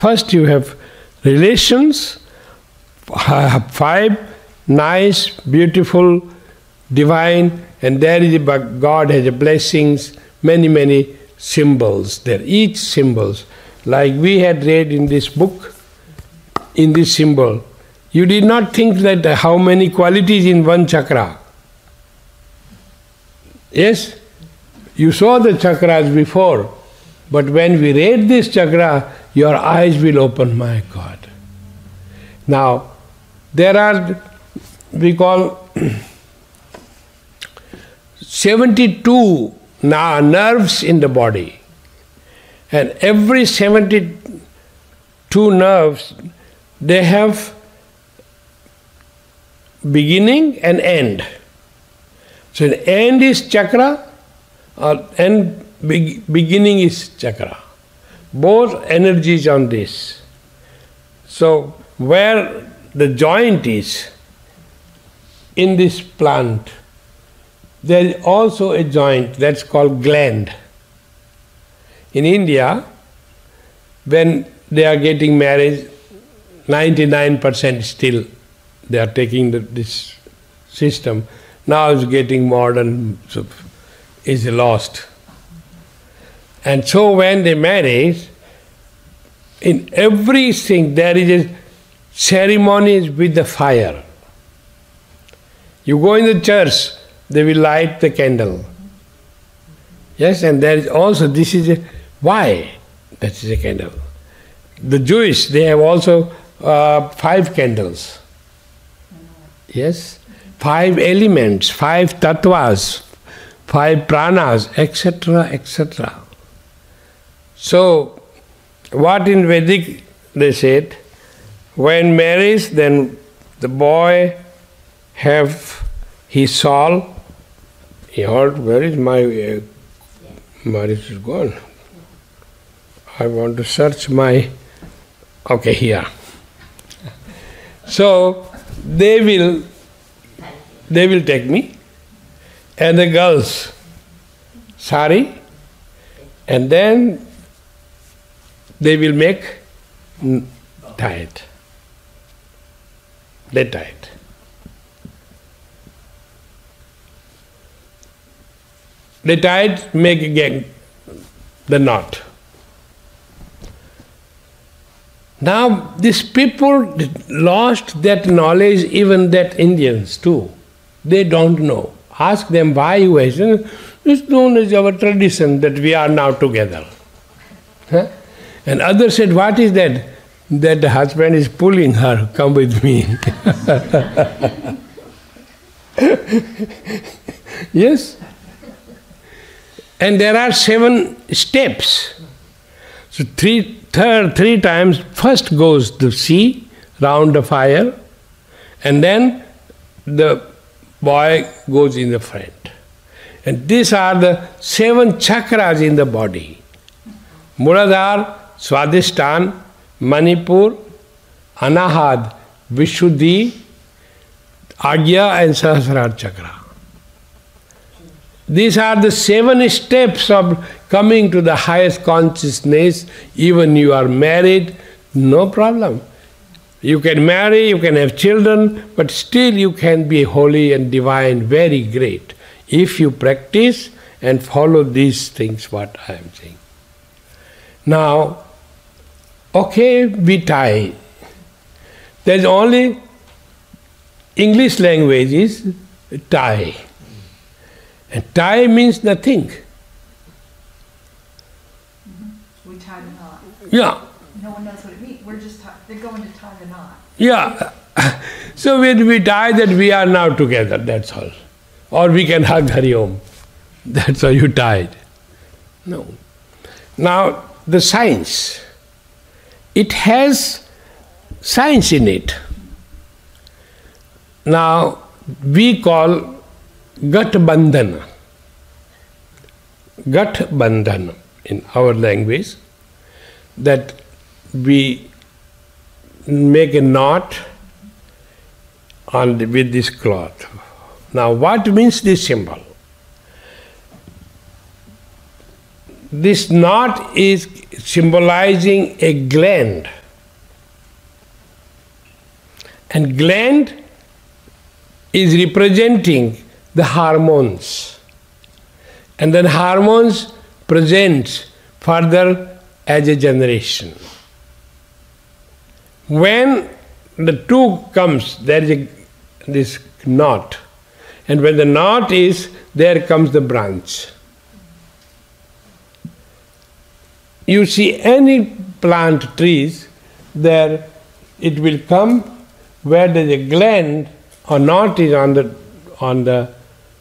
First you have relations, five nice, beautiful, divine, and there is God has a blessings, many symbols there. Each symbols, like we had read in this book, in this symbol, you did not think that how many qualities in one chakra. Yes? You saw the chakras before, but when we read this chakra, your eyes will open, my God. Now, there are, we call 72 nerves in the body. And every 72 nerves, they have beginning and end. So the end is chakra, and beginning is chakra. Both energies on this. So where the joint is, in this plant, there is also a joint that's called gland. In India, when they are getting married, 99% still they are taking this system. Now it's getting modern, so is lost. And so when they marry, in everything there is a ceremony with the fire. You go in the church, they will light the candle. Yes, and there is also, this is a, why? That is a candle. The Jewish, they have also 5 candles. Yes, 5 elements, 5 tattvas, 5 pranas, etc., etc. So, what in Vedic they said, when marriage, then the boy have his soul. He heard, where is my marriage is gone. I want to search my, okay, here. So, they will take me, and the girls, sari, and then they will make tie it. They tie it. They tie it, make again the knot. Now these people lost that knowledge, even that Indians too. They don't know. Ask them why you Asian. It's known as our tradition that we are now together. Huh? And others said, what is that? That the husband is pulling her, come with me. Yes? And there are 7 steps. So three times, first goes the sea, round the fire, and then the boy goes in the front. And these are the 7 chakras in the body. Muladhara, Swadhisthana, Manipur, Anahad, Vishuddhi, Agya and Sahasrara chakra. These are the 7 steps of coming to the highest consciousness. Even you are married, no problem. You can marry, you can have children, but still you can be holy and divine, very great, if you practice and follow these things, what I am saying. Now, okay, we tie. There's only English language is tie. And tie means nothing. We tie the knot. Yeah. No one knows what it means. We're just they're going to tie the knot. Yeah. So when we tie, that we are now together, that's all. Or we can hug Hari Om. That's how you tied. No. Now, the science. It has science in it. Now, we call Gat Bandhana. Gat Bandhana in our language, that we make a knot with this cloth. Now, what means this symbol? this knot is symbolizing a gland. And gland is representing the hormones. And then hormones presents further as a generation. When the two comes, there is this knot. And when the knot is, there comes the branch. You see any plant trees, there it will come where there is a gland or knot is on the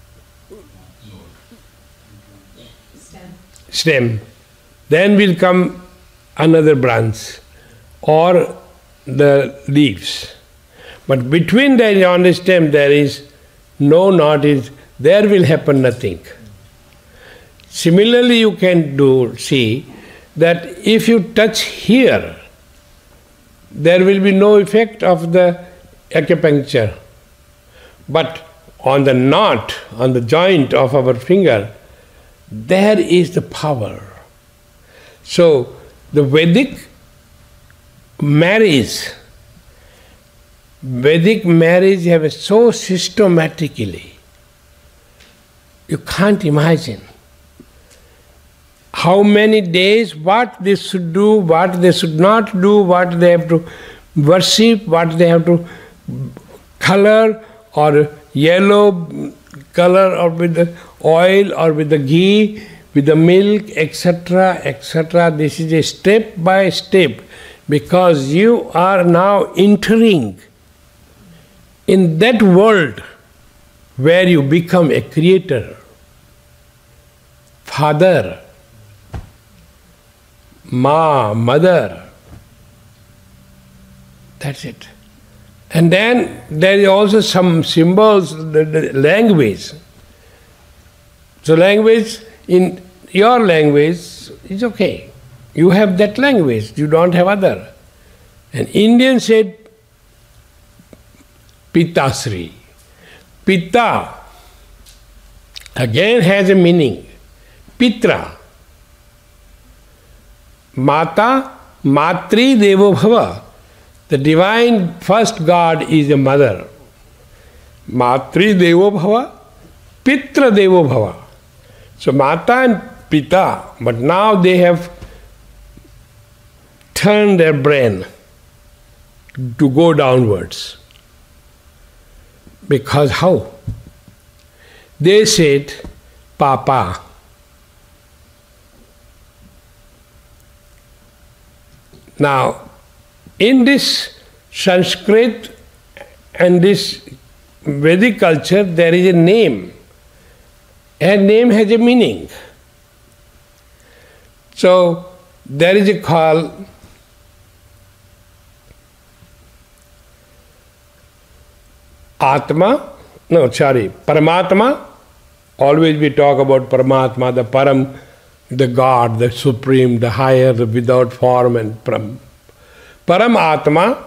stem. Then will come another branch or the leaves. But between that on the stem there is no knot, there will happen nothing. Similarly, you can see that if you touch here, there will be no effect of the acupuncture. But on the knot, on the joint of our finger, there is the power. So the Vedic marriage have so systematically, you can't imagine how many days, what they should do, what they should not do, what they have to worship, what they have to color or yellow color or with the oil or with the ghee, with the milk, etc., etc. This is a step by step, because you are now entering in that world where you become a creator, father, mother. That's it. And then there is also some symbols, the language. So language, in your language is okay. You have that language, you don't have other. And Indian said Pitasri. Pita again has a meaning. Pitra. Mata, Matri Devo Bhava. The divine first God is a mother. Matri Devo Bhava, Pitra Devo Bhava. So Mata and Pita, but now they have turned their brain to go downwards. Because how? They said, Papa. Now, in this Sanskrit and this Vedic culture, there is a name. A name has a meaning. So, there is a call Paramatma. Always we talk about Paramatma, the Param, the God, the Supreme, the higher, the without form and Param. Paramatma.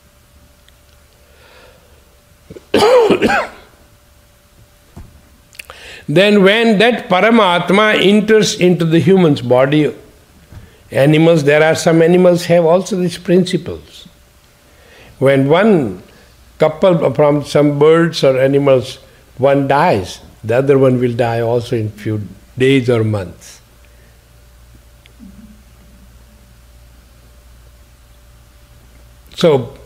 Then when that Paramatma enters into the human's body, animals, there are some animals have also these principles. When one couple from some birds or animals, one dies, the other one will die also in few days or months. So,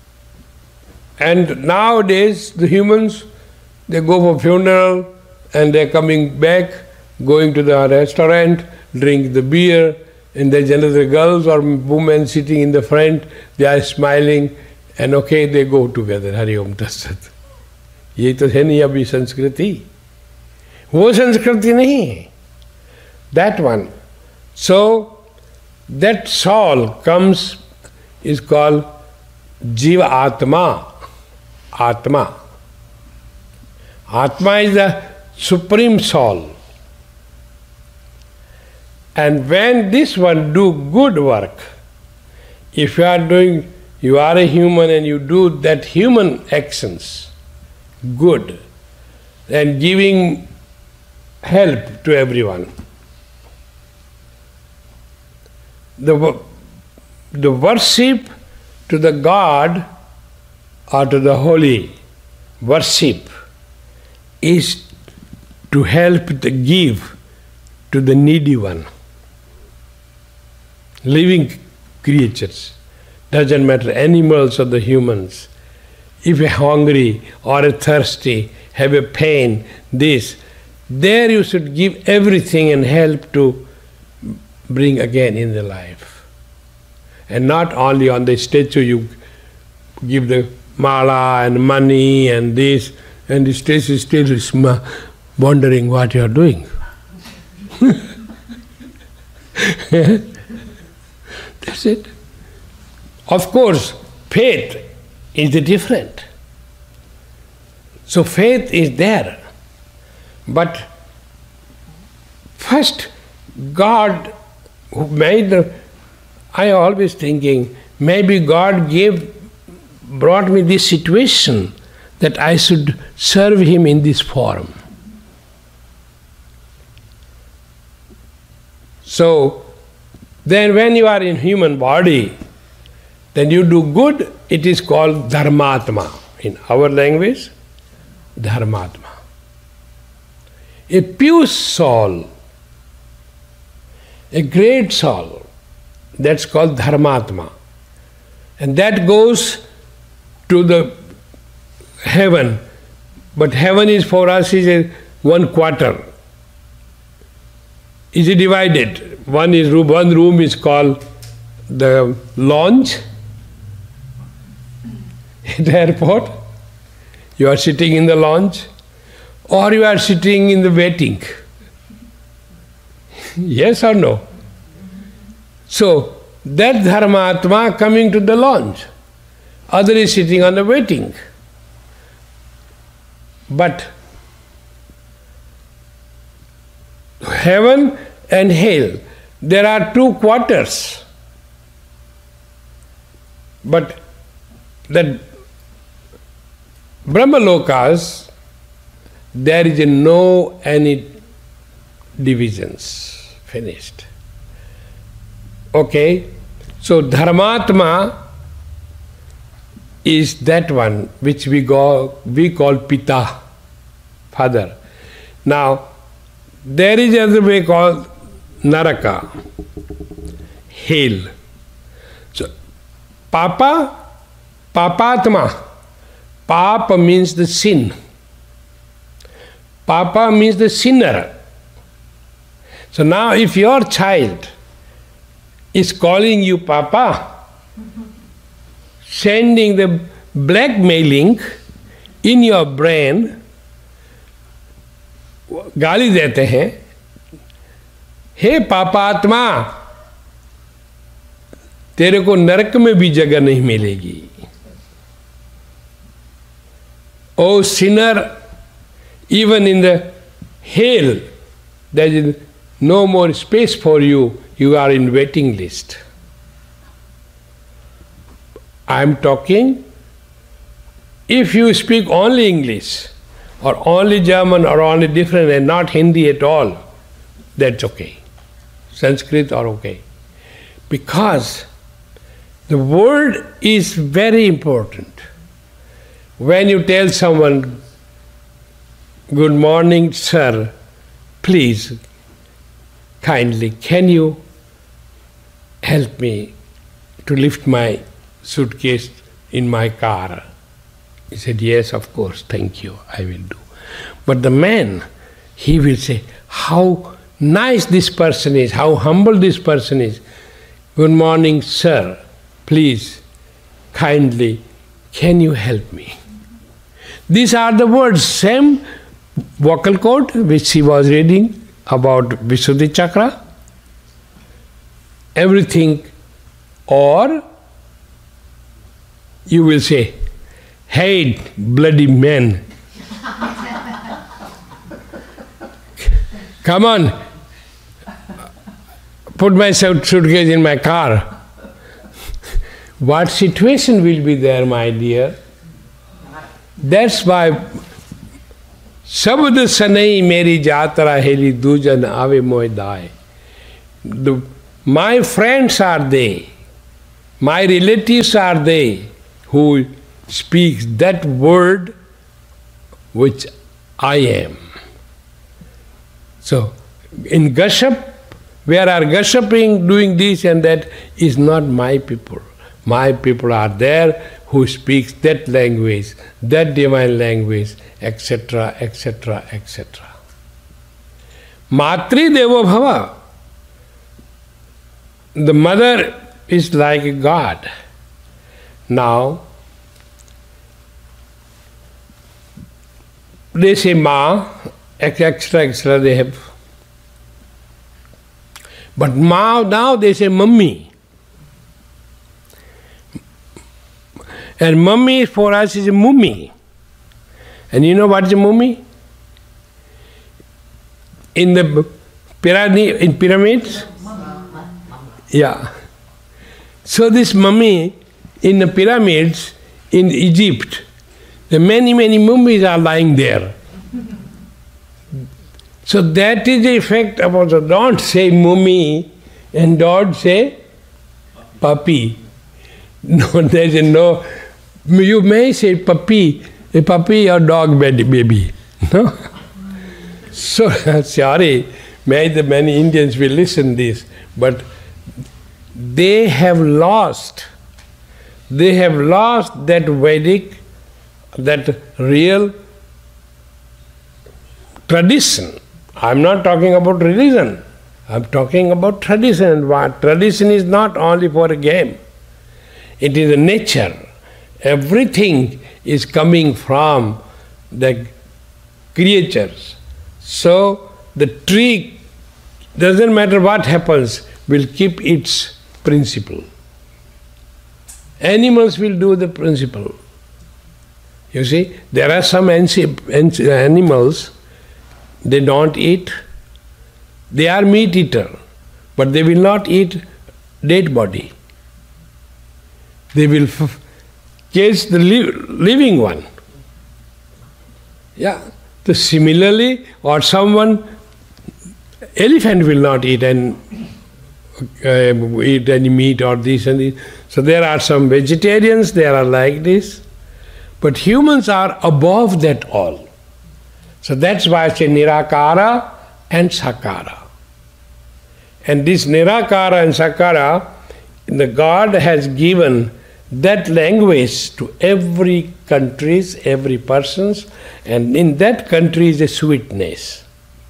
and nowadays the humans, they go for funeral and they're coming back, going to the restaurant, drink the beer, and there's another girls or women sitting in the front, they are smiling, and okay, they go together. Hari Om Tat Sat. ये तो है नहीं अभी संस्कृति, वो संस्कृति नहीं है. That one. So that soul comes, is called Jiva Atma. Atma. Atma is the supreme soul. And when this one do good work, if you are a human and you do that human actions, good, and giving help to everyone, the worship to the God or to the holy worship is to help to give to the needy one. Living creatures, doesn't matter, animals or the humans. If you're hungry or thirsty, have a pain, there you should give everything and help to bring again in the life. And not only on the statue you give the mala and money and this, and the statue still is wondering what you are doing. That's it. Of course, faith is different. So faith is there. But first, God who made I always thinking, maybe God brought me this situation that I should serve Him in this form. So, then when you are in human body, then you do good, it is called dharmatma. In our language, dharmatma. A pure soul, a great soul, that's called dharmatma. And that goes to the heaven. But heaven is for us is a 1/4. Is it divided? One room is called the lounge at the airport. You are sitting in the lounge, or you are sitting in the waiting. Yes or no? So that dharmatma coming to the lounge, other is sitting on the waiting. But heaven and hell, there are 2 quarters. But that Brahmalokas, there is no any divisions. Finished. Okay? So dharmatma is that one which we call Pita, father. Now, there is another way called Naraka, hell. So, Papatma. Papa means the sin. Papa means the sinner. So now if your child is calling you Papa, sending the blackmailing in your brain, गाली देते हैं, हे पापात्मा, तेरे को नरक में भी जगह नहीं मिलेगी. Oh sinner, even in the hell, there is no more space for you. You are in waiting list. I am talking, if you speak only English, or only German, or only different, and not Hindi at all, that's okay. Sanskrit are okay. Because the word is very important. When you tell someone, good morning, sir, please, kindly, can you help me to lift my suitcase in my car? He said, yes, of course, thank you, I will do. But the man, he will say, how nice this person is, how humble this person is. Good morning, sir, please, kindly, can you help me? These are the words, same vocal cord which he was reading about Visuddhi Chakra. Everything, or you will say, hey, bloody man, come on, put my suitcase in my car. What situation will be there, my dear? That's why Sabd sanai meri jatra heli dujan ave moy dae. The My friends are they, my relatives are they who speaks that word which I am. So, in Gashap, where are gossiping, doing this and that, is not my people. My people are there who speaks that language, that divine language, etc., etc., etc. Matri Devo Bhava. The mother is like a God. Now, they say Ma, extra they have. But now they say Mummy. And Mummy for us is a mummy. And you know what is a mummy? In the pyramids? Yeah. So this mummy in the pyramids in Egypt, the many mummies are lying there. So that is the effect of the, don't say mummy and don't say puppy. No, there is no, you may say puppy, a puppy or dog baby. No? So, sorry, many Indians will listen this, but they have lost that Vedic, that real tradition. I'm not talking about religion, I'm talking about tradition. What tradition is not only for a game, it is a nature. Everything is coming from the creatures. So the tree, doesn't matter what happens, will keep its principle. Animals will do the principle. You see, there are some animals, they don't eat. They are meat eater, but they will not eat dead body. They will catch the living one. Yeah. So similarly, or elephant will not eat and eat any meat or this and this. So there are some vegetarians, they are like this. But humans are above that all. So that's why I say Nirakara and Sakara. And this Nirakara and Sakara, the God has given that language to every countries, every persons, and in that country is a sweetness.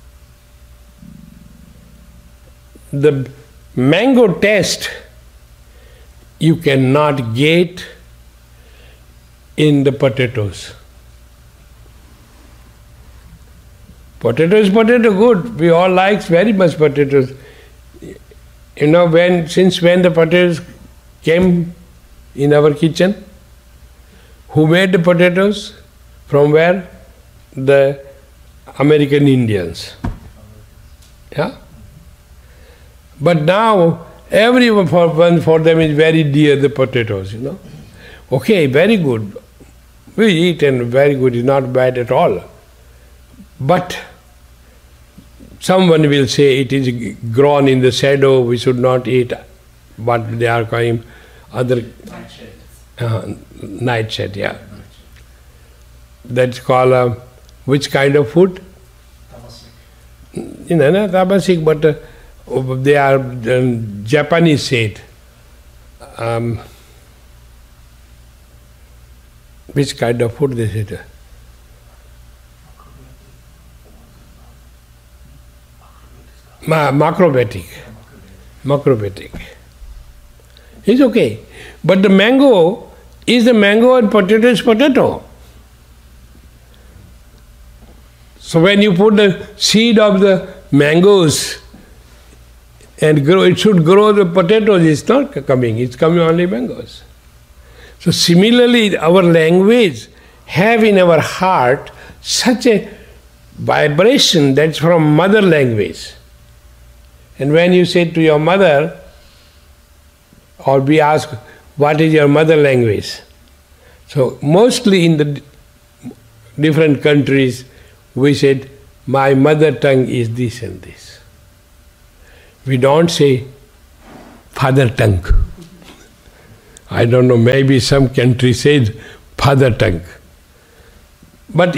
The mango taste you cannot get in the potatoes. Potato is potato, good. We all like very much potatoes. You know, since when the potatoes came in our kitchen? Who made the potatoes? From where? The American Indians. Yeah? But now, everyone for them is very dear, the potatoes, you know. Okay, very good. We eat and very good, it's not bad at all. But someone will say it is grown in the shadow, we should not eat what they are calling other nightshade, yeah. That's called which kind of food? Tamasik. You know, not tamasik, but they are Japanese shade. Which kind of food they say? Macrobatic. It's okay. But the mango is the mango and potato is potato. So when you put the seed of the mangoes and grow, it should grow the potatoes, it's not coming, it's coming only mangoes. So similarly, our language have in our heart such a vibration that's from mother language. And when you say to your mother, or we ask, what is your mother language? So mostly in the different countries, we said, my mother tongue is this and this. We don't say father tongue. I don't know, maybe some country says father tongue. But